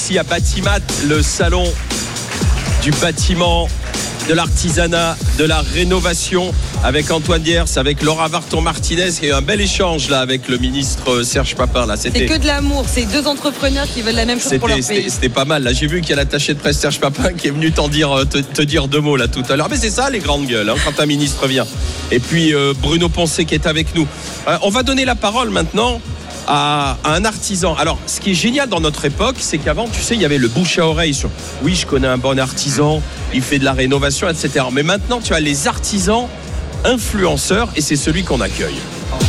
ici à Batimat, le salon du bâtiment, de l'artisanat, de la rénovation, avec Antoine Diers, avec Laura Varton-Martinez. Il y a eu un bel échange là avec le ministre Serge Papin. Là, c'est que de l'amour, c'est deux entrepreneurs qui veulent la même chose pour leur pays. C'était pas mal. Là, j'ai vu qu'il y a l'attaché de presse Serge Papin qui est venu te dire deux mots là tout à l'heure. Mais c'est ça les grandes gueules, hein, quand un ministre vient. Et puis Bruno Poncet qui est avec nous. On va donner la parole maintenant à un artisan. Alors, ce qui est génial dans notre époque, c'est qu'avant, tu sais, il y avait le bouche à oreille sur oui, je connais un bon artisan, il fait de la rénovation, etc. Mais maintenant, tu as les artisans influenceurs et c'est celui qu'on accueille.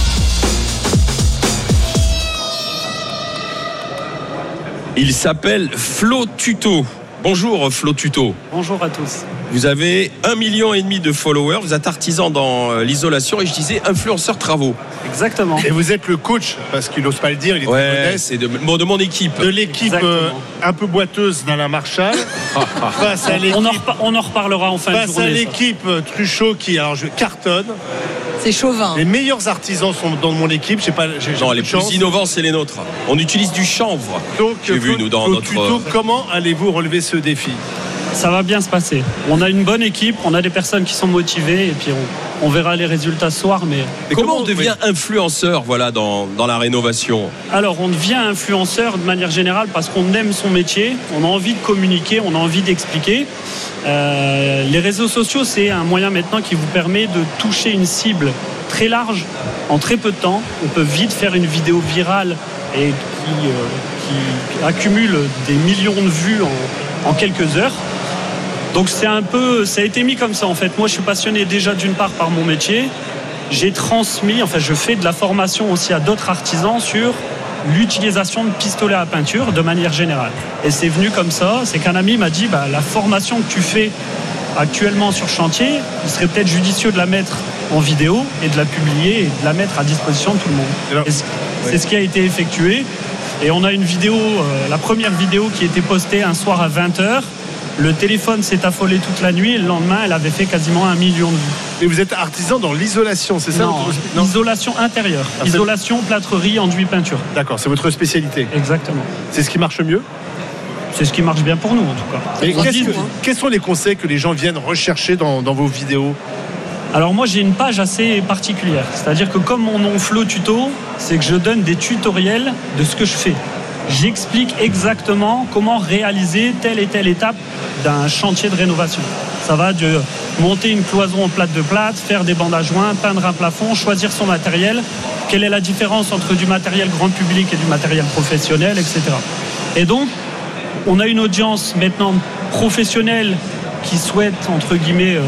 Il s'appelle Flo Tuto. Bonjour Flo Tuto. Bonjour à tous. Vous avez 1,5 million de followers, vous êtes artisan dans l'isolation et je disais influenceur travaux. Exactement. Et vous êtes le coach, parce qu'il n'ose pas le dire, il est très modeste. C'est de mon équipe. De l'équipe un peu boiteuse d'Alain Marchal. Face à l'équipe, on en reparlera en fin de journée. Face à l'équipe Truchot qui, alors je cartonne. C'est chauvin. Les meilleurs artisans sont dans mon équipe. Non, les plus innovants, c'est les nôtres. On utilise du chanvre. Donc, j'ai vu, nous, dans notre tuto, comment allez-vous relever ce défi ? Ça va bien se passer. On a une bonne équipe, on a des personnes qui sont motivées et puis on verra les résultats ce soir. Mais comment on devient influenceur dans la rénovation ? Alors, on devient influenceur de manière générale parce qu'on aime son métier, on a envie de communiquer, on a envie d'expliquer. Les réseaux sociaux, c'est un moyen maintenant qui vous permet de toucher une cible très large en très peu de temps. On peut vite faire une vidéo virale et qui accumule des millions de vues en quelques heures. Donc ça a été mis comme ça en fait. Moi je suis passionné déjà d'une part par mon métier. J'ai transmis, je fais de la formation aussi à d'autres artisans sur l'utilisation de pistolets à peinture de manière générale. Et c'est venu comme ça, c'est qu'un ami m'a dit la formation que tu fais actuellement sur chantier, il serait peut-être judicieux de la mettre en vidéo et de la publier et de la mettre à disposition de tout le monde. C'est ce qui a été effectué. Et on a une vidéo, la première vidéo qui a été postée un soir à 20h. Le téléphone s'est affolé toute la nuit et le lendemain, elle avait fait quasiment 1 million de vues. Et vous êtes artisan dans l'isolation, c'est ça ? Non, isolation intérieure. Isolation, plâtrerie, enduit, peinture. D'accord, c'est votre spécialité. Exactement. C'est ce qui marche mieux ? C'est ce qui marche bien pour nous, en tout cas. Et quels sont les conseils que les gens viennent rechercher dans vos vidéos ? Alors moi j'ai une page assez particulière, c'est-à-dire que comme mon nom Flo Tuto, c'est que je donne des tutoriels de ce que je fais. J'explique exactement comment réaliser telle et telle étape d'un chantier de rénovation. Ça va de monter une cloison en plate de plate, faire des bandes à joints, peindre un plafond, choisir son matériel, quelle est la différence entre du matériel grand public et du matériel professionnel, etc. Et donc on a une audience maintenant professionnelle qui souhaite, entre guillemets,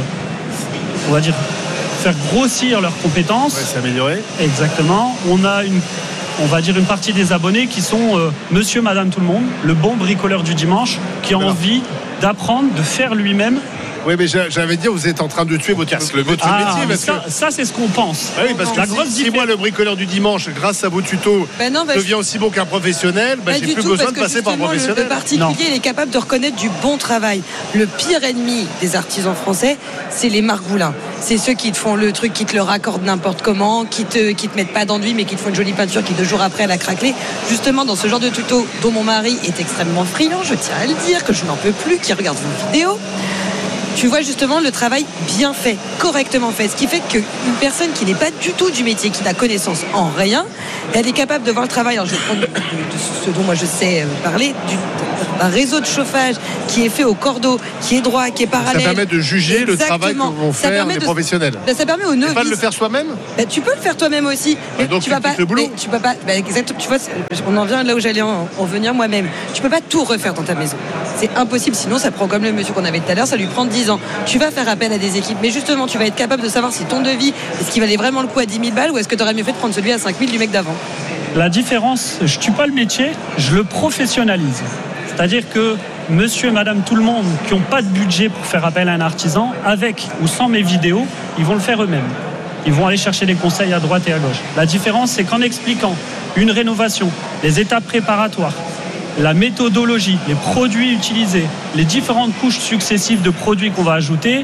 on va dire, faire grossir leurs compétences. Ouais, s'améliorer. Exactement. On a une partie des abonnés qui sont monsieur, madame, tout le monde, le bon bricoleur du dimanche, qui a envie d'apprendre, de faire lui-même. Oui, mais j'avais dit, vous êtes en train de tuer votre métier. Ça, c'est ce qu'on pense. Ah oui, parce que si moi, le bricoleur du dimanche, grâce à vos tutos, devient aussi bon qu'un professionnel, j'ai plus besoin de passer par un professionnel. Le particulier, il est capable de reconnaître du bon travail. Le pire ennemi des artisans français, c'est les margoulins. C'est ceux qui te font le truc, qui te le raccordent n'importe comment, qui te mettent pas d'enduit, mais qui te font une jolie peinture qui 2 jours après elle a craquelé. Justement, dans ce genre de tuto dont mon mari est extrêmement friand, je tiens à le dire, que je n'en peux plus, qui regarde vos vidéos, tu vois justement le travail bien fait, correctement fait. Ce qui fait qu'une personne qui n'est pas du tout du métier, qui n'a connaissance en rien, elle est capable de voir le travail. Alors je vais prendre de ce dont moi je sais parler, d'un réseau de chauffage qui est fait au cordeau, qui est droit, qui est parallèle. Ça permet de juger le travail que vont faire les professionnels. Ça permet aux novices. Pas de le faire soi-même ? Tu peux le faire toi-même aussi. Mais donc tu vas pas. Tu peux pas. Exactement. Tu vois, on en vient là où j'allais en venir moi-même. Tu peux pas tout refaire dans ta maison. C'est impossible. Sinon, ça prend comme le monsieur qu'on avait tout à l'heure. Ça lui prend 10 ans. Tu vas faire appel à des équipes, mais justement, tu vas être capable de savoir si ton devis est-ce qu'il valait vraiment le coup à 10 000 balles ou est-ce que tu aurais mieux fait de prendre celui à 5 000 du mec d'avant. La différence, je tue pas le métier, je le professionnalise. C'est-à-dire que monsieur et madame tout le monde qui n'ont pas de budget pour faire appel à un artisan, avec ou sans mes vidéos, ils vont le faire eux-mêmes. Ils vont aller chercher des conseils à droite et à gauche. La différence, c'est qu'en expliquant une rénovation, les étapes préparatoires, la méthodologie, les produits utilisés, les différentes couches successives de produits qu'on va ajouter,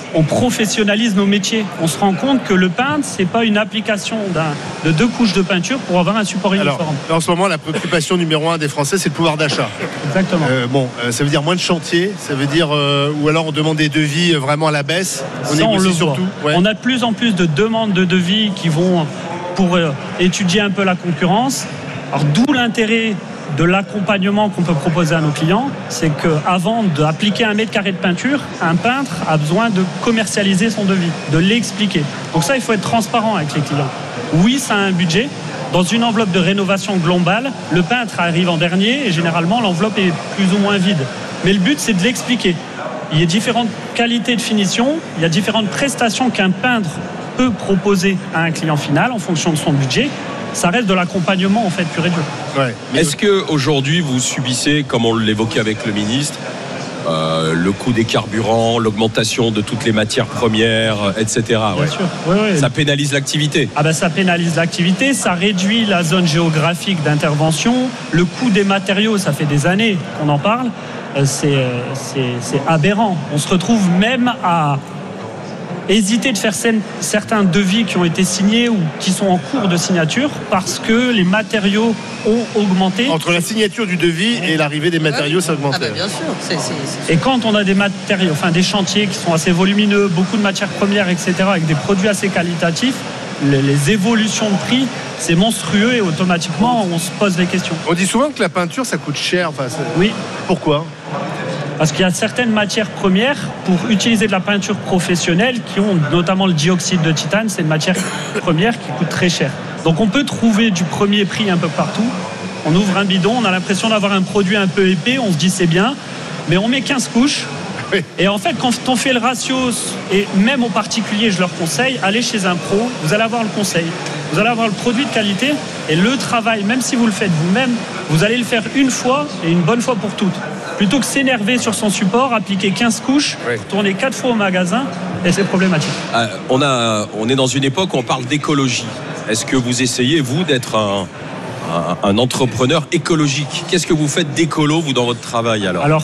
on professionnalise nos métiers. On se rend compte que le peintre, c'est pas une application de 2 couches de peinture pour avoir un support uniforme. Alors, en ce moment, la préoccupation numéro 1 des Français, c'est le pouvoir d'achat. Exactement. Ça veut dire moins de chantier, ça veut dire ou alors on demande des devis vraiment à la baisse. On le surtout. Ouais. On a de plus en plus de demandes de devis qui vont pour étudier un peu la concurrence. Alors d'où l'intérêt de l'accompagnement qu'on peut proposer à nos clients, c'est qu'avant d'appliquer 1 mètre carré de peinture, un peintre a besoin de commercialiser son devis, de l'expliquer. Donc ça, il faut être transparent avec les clients. Oui, ça a un budget. Dans une enveloppe de rénovation globale, le peintre arrive en dernier et généralement l'enveloppe est plus ou moins vide. Mais le but, c'est de l'expliquer. Il y a différentes qualités de finition, il y a différentes prestations qu'un peintre peut proposer à un client final en fonction de son budget. Ça reste de l'accompagnement en fait pur et dur. Ouais. Est-ce qu'aujourd'hui vous subissez, comme on l'évoquait avec le ministre, le coût des carburants, l'augmentation de toutes les matières premières, etc. Bien sûr. Oui. Ça pénalise l'activité. Ça pénalise l'activité, ça réduit la zone géographique d'intervention. Le coût des matériaux, ça fait des années qu'on en parle. C'est aberrant. On se retrouve même à hésiter de faire certains devis qui ont été signés ou qui sont en cours de signature parce que les matériaux ont augmenté. Entre la signature du devis et l'arrivée des matériaux, ça augmente. Bien sûr. Et quand on a des matériaux, des chantiers qui sont assez volumineux, beaucoup de matières premières, etc., avec des produits assez qualitatifs, les évolutions de prix, c'est monstrueux et automatiquement, on se pose des questions. On dit souvent que la peinture, ça coûte cher. Oui. Pourquoi ? Parce qu'il y a certaines matières premières pour utiliser de la peinture professionnelle qui ont notamment le dioxyde de titane, c'est une matière première qui coûte très cher. Donc on peut trouver du premier prix un peu partout. On ouvre un bidon, on a l'impression d'avoir un produit un peu épais, on se dit c'est bien, mais on met 15 couches. Et en fait, quand on fait le ratio, et même aux particuliers, je leur conseille, allez chez un pro, vous allez avoir le conseil. Vous allez avoir le produit de qualité et le travail, même si vous le faites vous-même, vous allez le faire une fois et une bonne fois pour toutes. Plutôt que s'énerver sur son support, appliquer 15 couches, tourner 4 fois au magasin, et c'est problématique. On est dans une époque où on parle d'écologie. Est-ce que vous essayez, vous, d'être un entrepreneur écologique ? Qu'est-ce que vous faites d'écolo, vous, dans votre travail alors,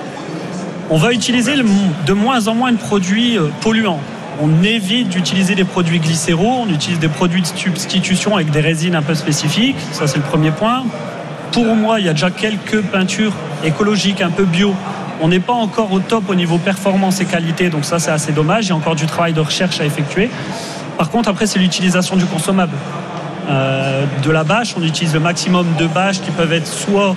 on va utiliser de moins en moins de produits polluants. On évite d'utiliser des produits glycéraux, on utilise des produits de substitution avec des résines un peu spécifiques. Ça, c'est le premier point. Pour moi, il y a déjà quelques peintures écologiques, un peu bio. On n'est pas encore au top au niveau performance et qualité, donc ça, c'est assez dommage. Il y a encore du travail de recherche à effectuer. Par contre, après, c'est l'utilisation du consommable. De la bâche, on utilise le maximum de bâches qui peuvent être soit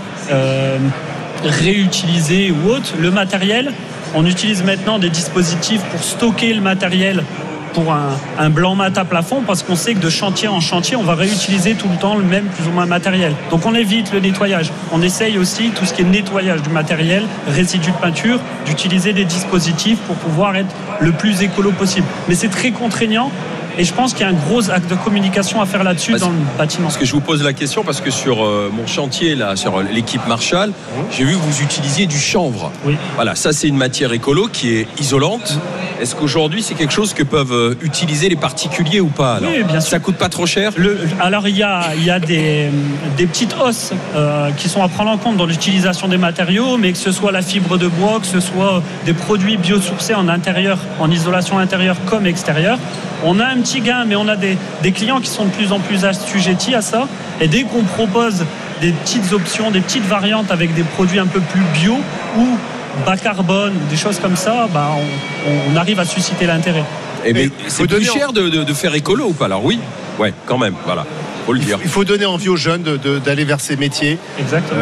réutilisées ou autres. Le matériel, on utilise maintenant des dispositifs pour stocker le matériel pour un blanc mat à plafond, parce qu'on sait que de chantier en chantier, on va réutiliser tout le temps le même plus ou moins matériel. Donc on évite le nettoyage. On essaye aussi tout ce qui est nettoyage du matériel, résidus de peinture, d'utiliser des dispositifs pour pouvoir être le plus écolo possible. Mais c'est très contraignant. Et je pense qu'il y a un gros acte de communication à faire là-dessus dans le bâtiment. Parce que je vous pose la question, parce que sur mon chantier, là, sur l'équipe Marshall, j'ai vu que vous utilisiez du chanvre. Oui. Voilà, ça c'est une matière écolo qui est isolante. Est-ce qu'aujourd'hui c'est quelque chose que peuvent utiliser les particuliers ou pas alors ? Oui, bien sûr. Ça coûte pas trop cher ? Alors il y a des petites hausses qui sont à prendre en compte dans l'utilisation des matériaux, mais que ce soit la fibre de bois, que ce soit des produits biosourcés en intérieur, en isolation intérieure comme extérieure. On a un petit gain, mais on a des clients qui sont de plus en plus assujettis à ça. Et dès qu'on propose des petites options, des petites variantes avec des produits un peu plus bio ou bas carbone, des choses comme ça, on arrive à susciter l'intérêt. Mais c'est plus cher de faire écolo ou pas ? Alors oui, ouais, quand même, voilà, faut le dire. Il faut donner envie aux jeunes d'aller vers ces métiers. Exactement.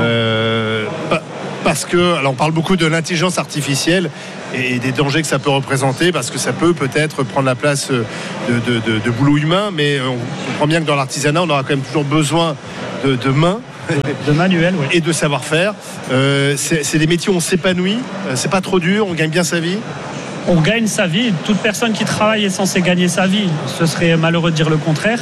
Parce que, alors on parle beaucoup de l'intelligence artificielle et des dangers que ça peut représenter, parce que ça peut-être prendre la place de boulot humain, mais on comprend bien que dans l'artisanat, on aura quand même toujours besoin de mains. De manuel, oui. Et de savoir-faire. C'est des métiers où on s'épanouit, c'est pas trop dur, on gagne bien sa vie. On gagne sa vie. Toute personne qui travaille est censée gagner sa vie. Ce serait malheureux de dire le contraire.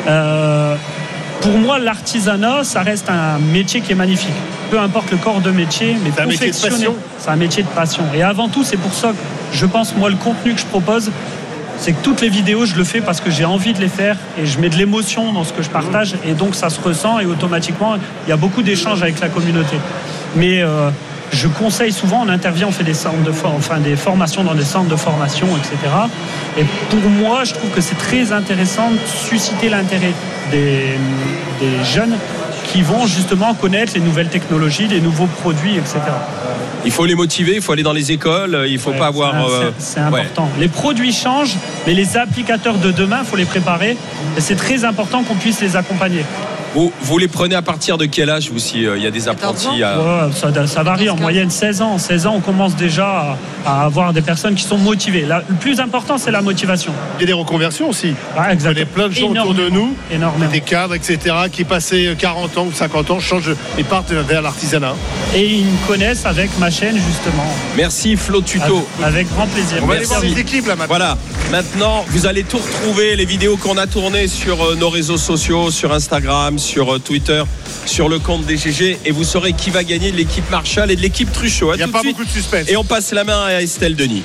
Pour moi, l'artisanat, ça reste un métier qui est magnifique. Peu importe le corps de métier, mais c'est un métier de passion. C'est un métier de passion. Et avant tout, c'est pour ça que je pense, moi, le contenu que je propose, c'est que toutes les vidéos, je le fais parce que j'ai envie de les faire et je mets de l'émotion dans ce que je partage, et donc ça se ressent et automatiquement, il y a beaucoup d'échanges avec la communauté. Mais je conseille souvent, on intervient, on fait des formations dans des centres de formation, etc. Et pour moi, je trouve que c'est très intéressant de susciter l'intérêt des jeunes qui vont justement connaître les nouvelles technologies, les nouveaux produits, etc. Il faut les motiver, il faut aller dans les écoles, il ne faut pas avoir... C'est important. Les produits changent, mais les applicateurs de demain, il faut les préparer. Et c'est très important qu'on puisse les accompagner. Vous les prenez à partir de quel âge, vous, s'il y a des apprentis ça varie, en moyenne 16 ans. 16 ans, on commence déjà à avoir des personnes qui sont motivées. Le plus important, c'est la motivation. Il y a des reconversions aussi. Ah, exactement. Il y a plein de gens autour de nous, des cadres, etc., qui passaient 40 ans ou 50 ans, changent et partent vers l'artisanat. Et ils me connaissent avec ma chaîne, justement. Merci Flo Tuto. Avec grand plaisir. On va aller voir les équipes là maintenant. Voilà, maintenant vous allez tout retrouver, les vidéos qu'on a tournées sur nos réseaux sociaux, sur Instagram, sur Twitter, sur le compte des GG, et vous saurez qui va gagner de l'équipe Marshall et de l'équipe Truchot. Il n'y a pas beaucoup de suspense. Et on passe la main à Estelle Denis.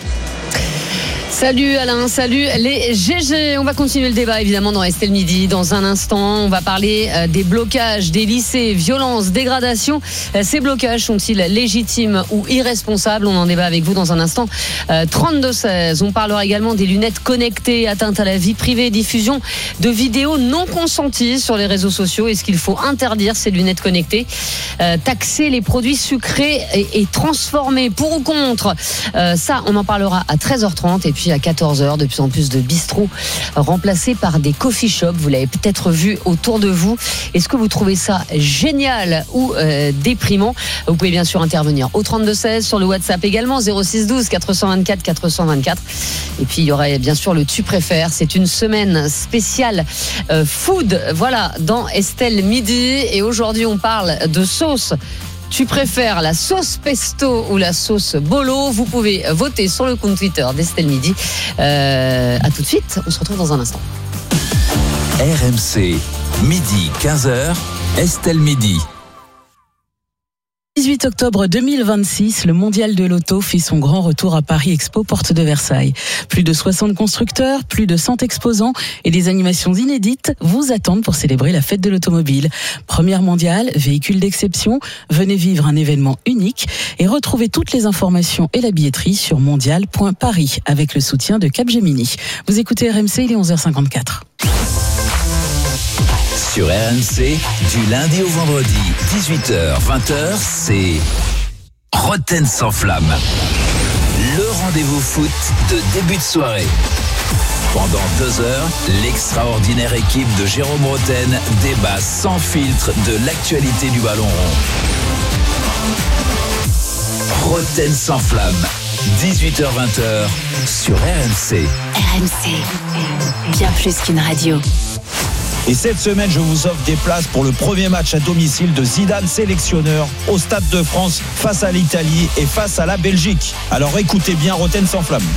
Salut Alain, salut les GG. On va continuer le débat évidemment dans Estelle Midi. Dans un instant, on va parler des blocages des lycées, violences, dégradation. Ces blocages sont-ils légitimes ou irresponsables? On en débat avec vous dans un instant. 32-16. On parlera également des lunettes connectées, atteintes à la vie privée, diffusion de vidéos non consenties sur les réseaux sociaux. Est-ce qu'il faut interdire ces lunettes connectées, taxer les produits sucrés et transformés, pour ou contre? Ça, on en parlera à 13h30. Et puis à 14h, de plus en plus de bistrots remplacés par des coffee shops. Vous l'avez peut-être vu autour de vous. Est-ce que vous trouvez ça génial ou déprimant? Vous pouvez bien sûr intervenir au 32-16, sur le WhatsApp également, 06 12 424 424. Et puis il y aurait bien sûr le Tu préfères. C'est une semaine spéciale food, voilà, dans Estelle Midi. Et aujourd'hui on parle de sauce. Tu préfères la sauce pesto ou la sauce bolo? Vous pouvez voter sur le compte Twitter d'Estelle Midi. À tout de suite, on se retrouve dans un instant. RMC, midi 15h, Estelle Midi. 18 octobre 2026, le mondial de l'auto fait son grand retour à Paris Expo, porte de Versailles. Plus de 60 constructeurs, plus de 100 exposants et des animations inédites vous attendent pour célébrer la fête de l'automobile. Première mondiale, véhicule d'exception, venez vivre un événement unique et retrouvez toutes les informations et la billetterie sur mondial.paris avec le soutien de Capgemini. Vous écoutez RMC, il est 11h54. Sur RMC, du lundi au vendredi, 18h-20h, c'est Roten sans flamme. Le rendez-vous foot de début de soirée. Pendant 2 heures, l'extraordinaire équipe de Jérôme Roten débat sans filtre de l'actualité du ballon rond. Roten sans flamme, 18h-20h sur RMC. RMC, bien plus qu'une radio. Et cette semaine, je vous offre des places pour le premier match à domicile de Zidane, sélectionneur, au Stade de France, face à l'Italie et face à la Belgique. Alors écoutez bien Roten sans flamme.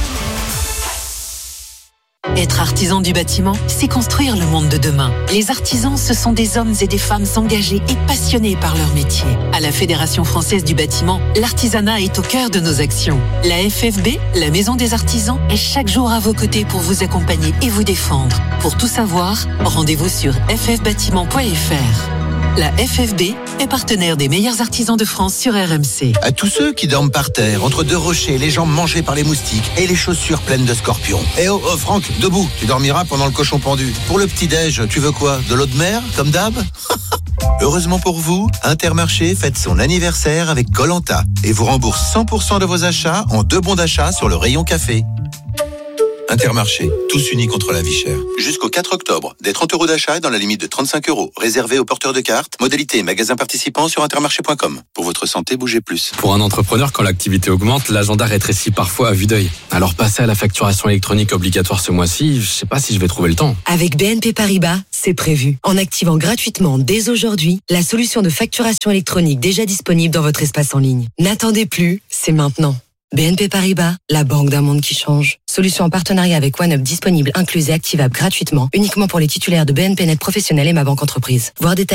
Être artisan du bâtiment, c'est construire le monde de demain. Les artisans, ce sont des hommes et des femmes engagés et passionnés par leur métier. À la Fédération française du bâtiment, l'artisanat est au cœur de nos actions. La FFB, la Maison des artisans, est chaque jour à vos côtés pour vous accompagner et vous défendre. Pour tout savoir, rendez-vous sur ffbâtiment.fr. La FFB est partenaire des meilleurs artisans de France sur RMC. À tous ceux qui dorment par terre, entre deux rochers, les jambes mangées par les moustiques et les chaussures pleines de scorpions. Eh oh, Franck, debout, tu dormiras pendant le cochon pendu. Pour le petit-déj, tu veux quoi? De l'eau de mer, comme d'hab? Heureusement pour vous, Intermarché fête son anniversaire avec Koh-Lanta et vous rembourse 100% de vos achats en 2 bons d'achat sur le rayon café. Intermarché, tous unis contre la vie chère. Jusqu'au 4 octobre, des 30 € d'achat dans la limite de 35 €, réservés aux porteurs de cartes. Modalité magasin participant sur intermarché.com. Pour votre santé, bougez plus. Pour un entrepreneur, quand l'activité augmente, l'agenda rétrécit parfois à vue d'œil. Alors passer à la facturation électronique obligatoire ce mois-ci, je sais pas si je vais trouver le temps. Avec BNP Paribas, c'est prévu. En activant gratuitement dès aujourd'hui la solution de facturation électronique déjà disponible dans votre espace en ligne. N'attendez plus, c'est maintenant. BNP Paribas, la banque d'un monde qui change. Solution en partenariat avec OneUp disponible, incluse et activable gratuitement, uniquement pour les titulaires de BNP Net Professionnel et Ma Banque Entreprise. Voir détails